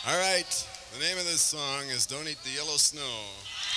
All right, the name of this song is Don't Eat the Yellow Snow.